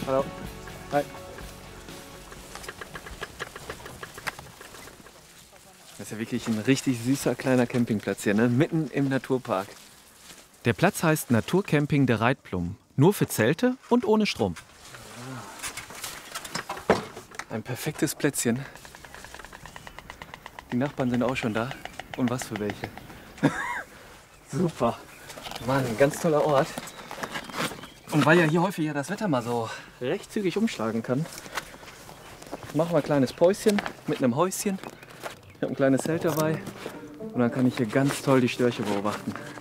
Hallo. Hi. Das ist ja wirklich ein richtig süßer kleiner Campingplatz hier, ne? Mitten im Naturpark. Der Platz heißt Naturcamping der Reitplum. Nur für Zelte und ohne Strom. Ein perfektes Plätzchen. Die Nachbarn sind auch schon da. Und was für welche. Super. Mann, ein ganz toller Ort. Und weil ja hier häufig das Wetter mal so recht zügig umschlagen kann, machen wir ein kleines Päuschen mit einem Häuschen. Ich habe ein kleines Zelt dabei und dann kann ich hier ganz toll die Störche beobachten.